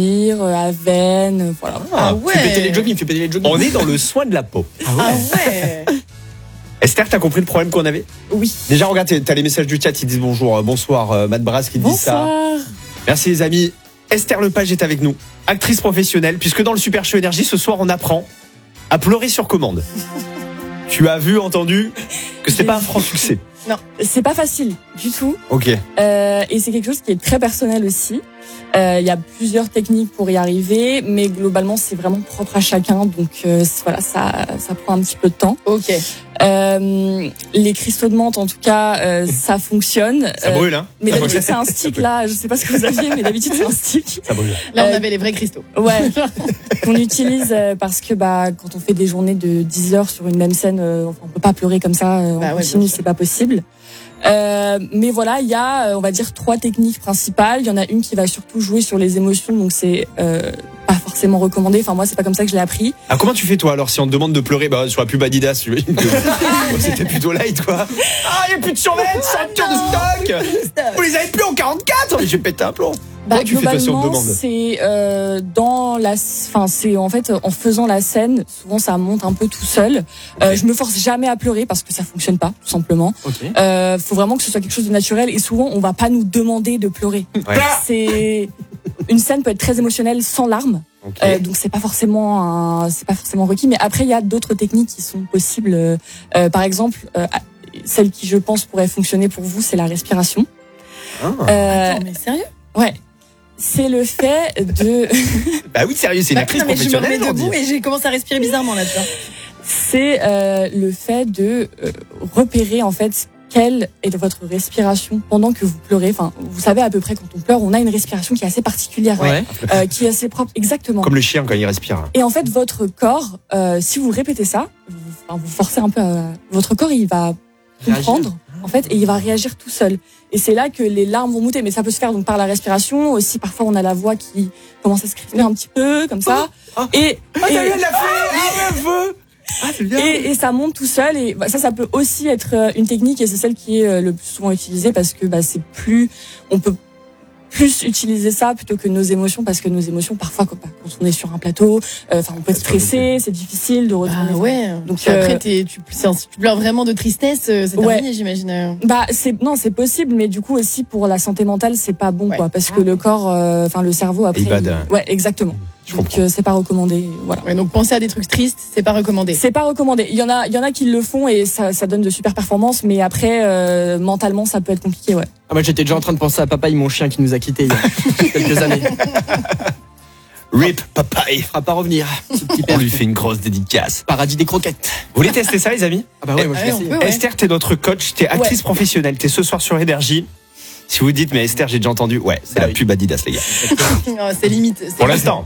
à veine, voilà. Ah ouais. Fais péter les jogging. On est dans le soin de la peau. Ah ouais. Esther, t'as compris le problème qu'on avait ? Oui. Déjà, regarde, t'as les messages du chat qui disent bonjour, bonsoir, Matt Brass qui dit ça. Bonsoir. Merci les amis. Esther Lepage est avec nous, actrice professionnelle, puisque dans le Super Show Énergie, ce soir, on apprend à pleurer sur commande. Tu as entendu que c'était pas un franc succès. Non, c'est pas facile du tout. Ok. Et c'est quelque chose qui est très personnel aussi. Il y a plusieurs techniques pour y arriver, mais globalement c'est vraiment propre à chacun, donc voilà, ça prend un petit peu de temps. Ok. Les cristaux de menthe, en tout cas, ça fonctionne. Ça brûle, hein. Mais d'habitude c'est un stick là, je sais pas ce que vous aviez, mais d'habitude c'est un stick. Ça brûle. Là on avait les vrais cristaux. Ouais. Qu'on utilise parce que quand on fait des journées de 10 heures sur une même scène, on peut pas pleurer comme ça en continu, c'est pas possible. Mais voilà, il y a, on va dire, 3 techniques principales. Il y en a une qui va surtout jouer sur les émotions, donc c'est pas forcément recommandé. Enfin, moi, c'est pas comme ça que je l'ai appris. Ah, comment tu fais toi alors si on te demande de pleurer sur la pub Adidas, j'imagine que c'était plutôt light quoi. Ah, il y a plus de survêtements, ceinture de stock. Vous les avez plus en 44. Mais je vais péter un plomb. Comment tu fais toi si on te demande ? C'est c'est en fait en faisant la scène, souvent ça monte un peu tout seul. Je me force jamais à pleurer parce que ça fonctionne pas, tout simplement. Okay. Faut vraiment que ce soit quelque chose de naturel et souvent on va pas nous demander de pleurer. Ouais. C'est une scène peut être très émotionnelle sans larmes. Okay. Donc c'est pas forcément requis, mais après il y a d'autres techniques qui sont possibles. Par exemple, celle qui je pense pourrait fonctionner pour vous, c'est la respiration. Attends, mais sérieux ? Ouais. C'est le fait de... Bah oui, sérieux, c'est une actrice professionnelle. Je me remets debout et j'ai commencé à respirer bizarrement là-dedans. C'est le fait de repérer en fait quelle est votre respiration pendant que vous pleurez. Enfin, vous savez à peu près quand on pleure, on a une respiration qui est assez particulière, qui est assez propre, exactement. Comme le chien quand il respire. Et en fait, votre corps, si vous répétez ça, vous forcez un peu, votre corps, il va comprendre. En fait, et il va réagir tout seul. Et c'est là que les larmes vont monter. Mais ça peut se faire donc par la respiration. Aussi, parfois, on a la voix qui commence à se crisper un petit peu, comme ça. Et ça vient de la fait. Et ça monte tout seul. Et ça peut aussi être une technique. Et c'est celle qui est le plus souvent utilisée parce que on peut plus utiliser ça plutôt que nos émotions, parce que nos émotions, parfois, quand on est sur un plateau, on peut être stressé, c'est difficile de retourner. Ah ouais. Donc après, tu pleures vraiment de tristesse, c'est terminé, j'imagine. C'est possible, mais du coup aussi pour la santé mentale, c'est pas bon, quoi, parce que le corps, le cerveau après. Ouais, exactement. Donc c'est pas recommandé, voilà. Ouais, donc penser à des trucs tristes, c'est pas recommandé. C'est pas recommandé. Il y en a qui le font et ça donne de super performances, mais après mentalement ça peut être compliqué, ouais. Ah, moi j'étais déjà en train de penser à Papaye, mon chien qui nous a quittés il y a quelques années. RIP Papaye. Il fera pas revenir. On lui fait une grosse dédicace. Paradis des croquettes. Vous voulez tester ça les amis ? Ah bah ouais, moi je vais essayer. Esther, t'es notre coach, t'es actrice professionnelle, t'es ce soir sur Énergie. Si vous dites, mais Esther, j'ai déjà entendu, c'est la pub Adidas, les gars. C'est limite. Pour l'instant.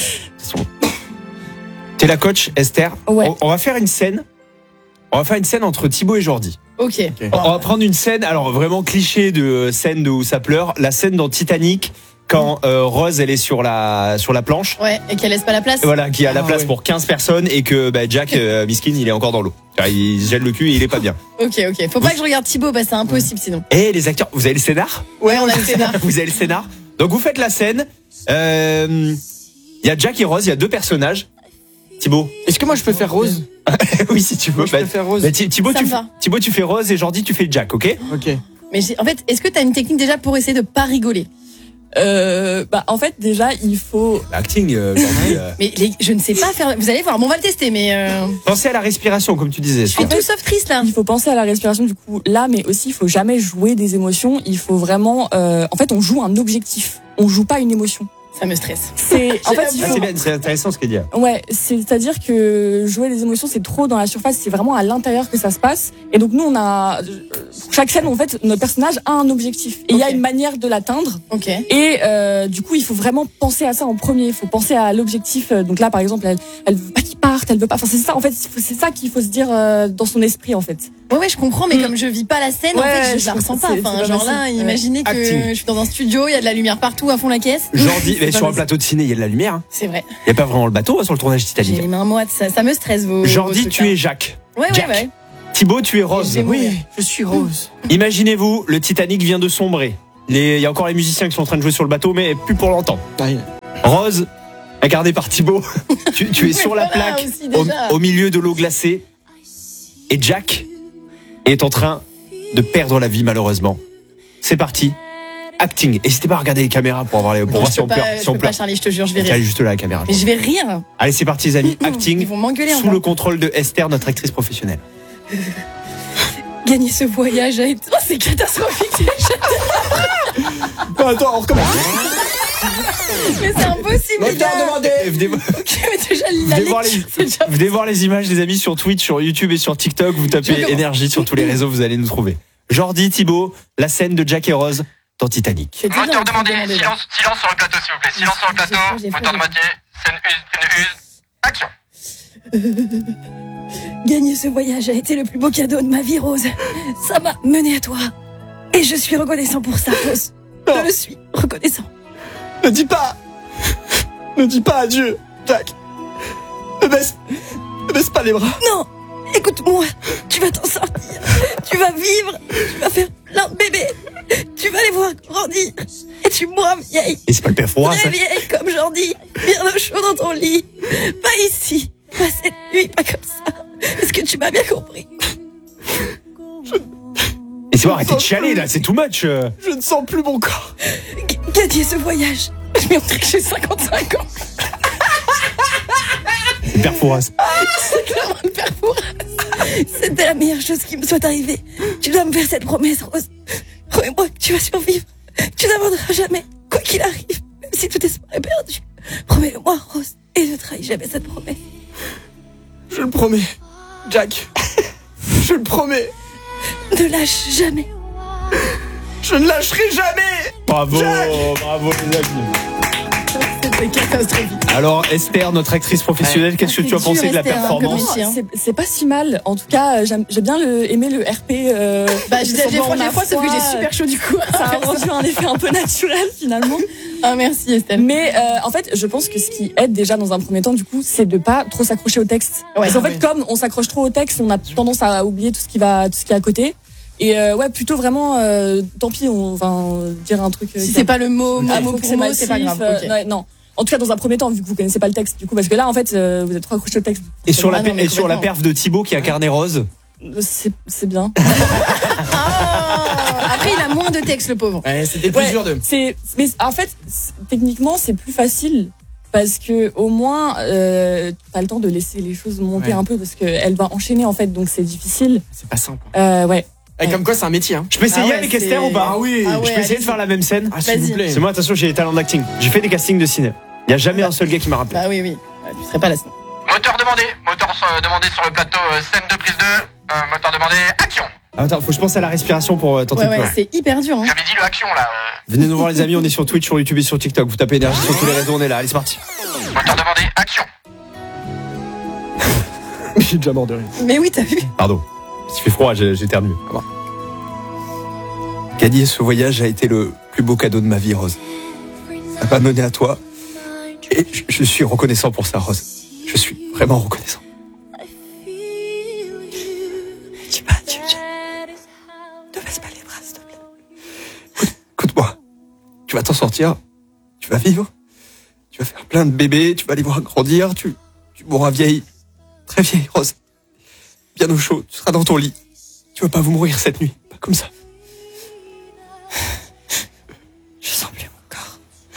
T'es la coach, Esther. Ouais. On va faire une scène. On va faire une scène entre Thibaut et Jordi. Ok. On va prendre une scène, alors vraiment cliché de scène où ça pleure, la scène dans Titanic. Quand Rose elle est sur la planche, et qu'elle laisse pas la place. Voilà, qui a la place pour 15 personnes et que Jack miskin il est encore dans l'eau. Il gèle le cul et il est pas bien. Ok. Faut pas que je regarde Thibaut, c'est impossible sinon. Et les acteurs, vous avez le scénar ? Ouais, on a le scénar. Vous avez le scénar. Donc vous faites la scène. Il y a Jack et Rose, il y a 2 personnages. Thibaut, est-ce que moi je peux faire Rose ? Oui, si tu veux. Je peux faire Rose. Thibaut, tu fais Rose et Jordi tu fais Jack, ok ? Ok. Mais en fait, est-ce que t'as une technique déjà pour essayer de pas rigoler ? En fait déjà il faut l'acting mais je ne sais pas faire, vous allez voir, on va le tester, mais pensez à la respiration comme tu disais. Je suis tout sauf triste là. Il faut penser à la respiration du coup là, mais aussi il faut jamais jouer des émotions. Il faut vraiment en fait on joue un objectif, on joue pas une émotion. Ça me stresse. C'est bien, c'est intéressant ce qu'il dit. Ouais, c'est-à-dire que jouer les émotions, c'est trop dans la surface, c'est vraiment à l'intérieur que ça se passe. Et donc nous, on a chaque scène, en fait, notre personnage a un objectif et il y a une manière de l'atteindre. Ok. Et du coup, il faut vraiment penser à ça en premier. Il faut penser à l'objectif. Donc là, par exemple, elle veut pas qu'il parte, elle veut pas. Enfin, c'est ça. En fait, c'est ça qu'il faut se dire dans son esprit, en fait. Ouais, je comprends, mais comme je vis pas la scène, en fait, je la ressens pas. Enfin, genre là, imaginez que je suis dans un studio, il y a de la lumière partout, à fond la caisse. Jordi, mais sur un plateau de ciné, il y a de la lumière. Hein. C'est vrai. Il y a pas vraiment le bateau sur le tournage Titanic. J'ai les mains moites, ça me stresse vos. Jordi, tu es Jacques. Ouais. Thibaut, tu es Rose. Oui, je suis Rose. Imaginez-vous, le Titanic vient de sombrer. Il y a encore les musiciens qui sont en train de jouer sur le bateau, mais plus pour longtemps. Rose, incarnée par Thibaut, tu es sur la plaque au milieu de l'eau glacée. Et Jack est en train de perdre la vie malheureusement. C'est parti. Acting. N'hésitez pas à regarder les caméras pour voir si on pleure. Si on pleure. Pas, Charlie, je te jure, je vais rire. Elle est juste là la caméra. Mais je vais rire. Allez, c'est parti les amis. Acting. Ils vont m'engueuler sous le contrôle de Esther, notre actrice professionnelle. Gagner ce voyage a été... Oh, c'est catastrophique. Non, attends, on recommence. Mais c'est impossible. Venez voir les images des amis sur Twitch, sur YouTube et sur TikTok. Vous tapez énergie sur tous les réseaux, vous allez nous trouver. Jordi, Thibaut, la scène de Jack et Rose dans Titanic. Moteur demandé, silence sur le plateau s'il vous plaît, silence sur le plateau, moteur de moitié, scène action. Gagner ce voyage a été le plus beau cadeau de ma vie, Rose. Ça m'a mené à toi. Et je suis reconnaissant pour ça, Rose. Je le suis reconnaissant. Ne dis pas adieu, Jack. Ne baisse pas les bras. Non, écoute-moi, tu vas t'en sortir. Tu vas vivre, tu vas faire plein de bébés. Tu vas les voir grandir. Et tu mourras vieille. Et c'est pas le père Fouras, très vieille comme Jordi. Bien au chaud dans ton lit. Pas ici, pas cette nuit, pas comme ça. Est-ce que tu m'as bien compris? Et c'est bon, arrêtez de chialer là, c'est too much. Je ne sens plus mon corps. Gagner ce voyage. Je m'y entrais que j'ai 55 ans. Le père Fouras. C'est clairement le père Fouras. C'était la meilleure chose qui me soit arrivée. Tu dois me faire cette promesse, Rose. Promets-moi que tu vas survivre. Tu n'abandonneras jamais, quoi qu'il arrive, même si tout espoir est perdu. Promets-le-moi, Rose, et ne trahis jamais cette promesse. Je le promets, Jack. Je le promets. Ne lâche jamais. Je ne lâcherai jamais. Bravo, Jack. bravo les amis. C'était catastrophique. Alors Esther, notre actrice professionnelle, qu'est-ce que tu as pensé de la performance? C'est pas si mal. En tout cas, j'ai bien aimé le RP. J'ai fois, sauf que j'ai super chaud du coup. Ça a rendu un effet un peu naturel finalement. Ah merci Estelle. Mais en fait, je pense que ce qui aide déjà dans un premier temps, du coup, c'est de pas trop s'accrocher au texte. Ouais, parce qu'en fait, comme on s'accroche trop au texte, on a tendance à oublier tout ce qui est à côté. Et plutôt vraiment, tant pis, on va dire un truc. Si c'est pas le mot c'est pas grave. Okay. Non. En tout cas, dans un premier temps, vu que vous connaissez pas le texte, du coup, parce que là, en fait, vous êtes trop accroché au texte. Et sur la perf de Thibaut qui incarnait Rose. C'est bien. Après, il a moins de texte, le pauvre. Ouais, c'était plus dur de. Mais en fait, techniquement, c'est plus facile parce que au moins, t'as le temps de laisser les choses monter un peu parce que elle va enchaîner en fait, donc c'est difficile. C'est pas simple. Ouais. Et comme quoi, c'est un métier. Hein. Je peux essayer avec Esther ou pas? Ah oui. Je peux essayer de faire la même scène. Ah, s'il vous plaît. C'est moi, attention, j'ai des talents d'acting. J'ai fait des castings de ciné. Il y a jamais un seul gars qui m'a rappelé. Bah oui. Tu serais pas là. Moteur demandé sur le plateau, scène de prise 2, moteur demandé, action. Attends, faut que je pense à la respiration pour tenter de pleurer. C'est hyper dur. Hein. J'avais dit le action là. Venez nous voir les amis, on est sur Twitch, sur YouTube et sur TikTok. Vous tapez énergie sur tous les réseaux, on est là. Allez, c'est parti. Moteur demandé, action. J'ai déjà mort de rire. Mais oui, t'as vu. Pardon. Il fait froid, j'ai éternué. Gagner ce voyage a été le plus beau cadeau de ma vie, Rose. Ça m'a mené à toi. Et je suis reconnaissant pour ça, Rose. Je suis vraiment reconnaissant. Tu vas, ne baisse pas les bras, s'il te plaît. Écoute-moi. Tu vas t'en sortir. Tu vas vivre. Tu vas faire plein de bébés. Tu vas les voir grandir. Tu mourras vieille. Très vieille, Rose. Bien au chaud. Tu seras dans ton lit. Tu vas pas vous mourir cette nuit. Pas comme ça. Je sens plus mon corps.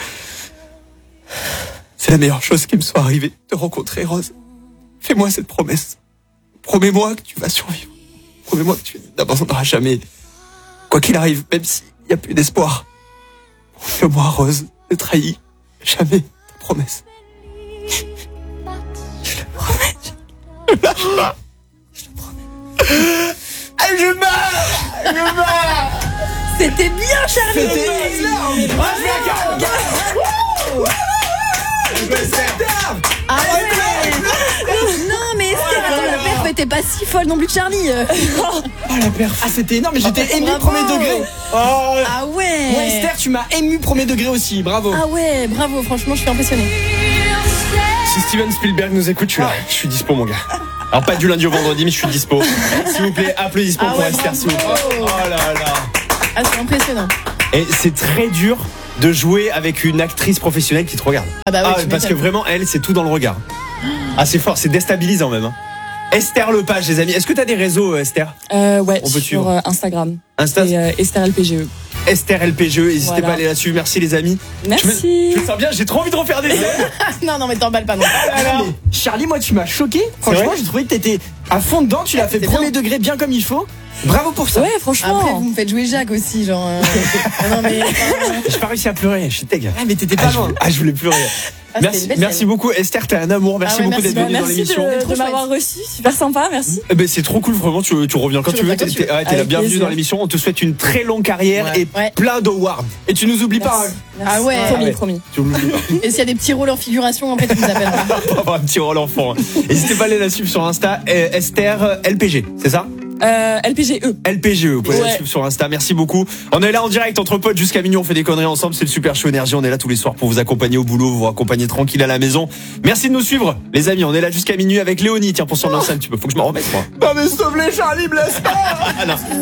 C'est la meilleure chose qui me soit arrivée de te rencontrer, Rose. Fais-moi cette promesse. Promets-moi que tu vas survivre. Promets-moi que tu n'abandonneras jamais. Quoi qu'il arrive, même s'il n'y a plus d'espoir. Promets-moi, Rose, ne trahis jamais ta promesse. Je le promets. Je lâche pas. Je le promets. Je meurs. C'était bien, Charlie. C'était énorme. Ah ouais. Non mais Esther, attends, la perf était pas si folle non plus que Charlie. Oh la perf. Ah c'était énorme, mais j'étais ému premier degré. Ah ouais. Ouais Esther, tu m'as ému premier degré aussi, bravo. Ah ouais, bravo, franchement je suis impressionnée. Si Steven Spielberg nous écoute, je suis dispo mon gars. Alors pas du lundi au vendredi, mais je suis dispo. S'il vous plaît, applaudissements pour Esther, s'il vous plaît. Oh là là. Ah c'est impressionnant. Et c'est très dur de jouer avec une actrice professionnelle qui te regarde. Ah bah oui, parce que vraiment, elle, c'est tout dans le regard. Ah, c'est fort, c'est déstabilisant même. Hein. Esther Lepage, les amis. Est-ce que t'as des réseaux, Esther? Ouais, On peut sur Instagram. Insta, c'est Esther LPGE. Esther LPGE, n'hésitez pas à aller là-dessus. Merci les amis. Merci. Je me sens bien, j'ai trop envie de refaire des scènes. non, mais t'emballes pas non. Mais Charlie, moi, tu m'as choqué. Franchement, j'ai trouvé que t'étais à fond dedans. Tu l'as fait premier degré bien comme il faut. Bravo pour ça. Ouais, franchement. Après, vous me faites jouer Jacques aussi, genre. non, mais. J'ai pas réussi à pleurer, je suis teg. Ah, mais t'étais pas loin. Je voulais pleurer. Merci beaucoup Esther, t'es un amour. Merci beaucoup d'être venue dans l'émission. Merci de m'avoir reçu, super sympa, merci. C'est trop cool, vraiment, tu reviens quand tu veux. T'es la bienvenue dans l'émission. On te souhaite une très longue carrière et plein d'awards. Et tu nous oublies pas. Ah ouais, promis. Tu m'oublies pas. Et s'il y a des petits rôles en figuration, en fait, tu nous appelles. Pour avoir un petit rôle enfant. N'hésitez pas à aller la suivre sur Insta, Esther LPG, c'est ça? LPGE. LPGE, vous pouvez la suivre sur Insta. Merci beaucoup. On est là en direct entre potes jusqu'à minuit. On fait des conneries ensemble. C'est le Super Show Énergie. On est là tous les soirs pour vous accompagner au boulot, vous accompagner tranquille à la maison. Merci de nous suivre, les amis. On est là jusqu'à minuit avec Léonie. Tiens, pour son enceinte, faut que je m'en remette, moi. Non, mais s'il te plaît, Charlie, me laisse pas. Ah non.